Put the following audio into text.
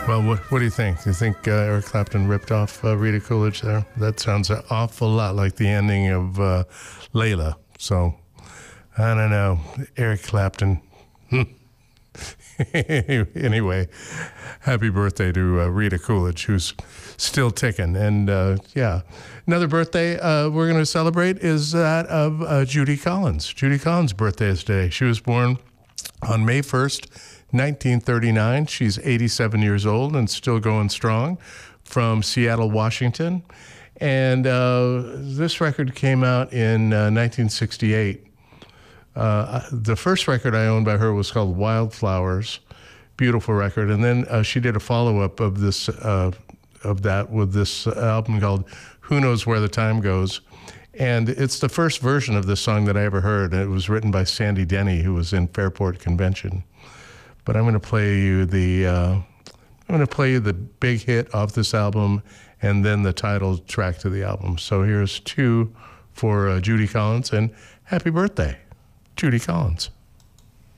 Well, what do you think? Do you think Eric Clapton ripped off Rita Coolidge there? That sounds an awful lot like the ending of Layla. So, I don't know. Eric Clapton. Anyway, happy birthday to Rita Coolidge, who's still ticking. And yeah, another birthday we're going to celebrate is that of Judy Collins. Judy Collins' birthday is today. She was born on May 1st, 1939. She's 87 years old and still going strong, from Seattle, Washington. And this record came out in 1968. The first record I owned by her was called Wildflowers, beautiful record. And then she did a follow-up of this of that with this album called Who Knows Where the Time Goes. And it's the first version of this song that I ever heard. And it was written by Sandy Denny, who was in Fairport Convention. But I'm going to play you the big hit off this album, and then the title track to the album. So here's two for Judy Collins, and happy birthday, Judy Collins.